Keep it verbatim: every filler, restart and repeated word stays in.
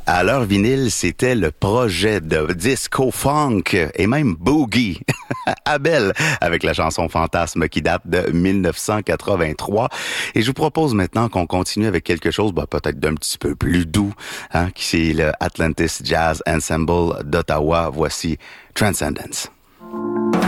À leur vinyle, c'était le projet de disco funk et même boogie. Abel, avec la chanson Fantasme qui date de dix-neuf cent quatre-vingt-trois. Et je vous propose maintenant qu'on continue avec quelque chose, bah, peut-être d'un petit peu plus doux, hein, qui c'est le Atlantis Jazz Ensemble d'Ottawa. Voici Transcendence.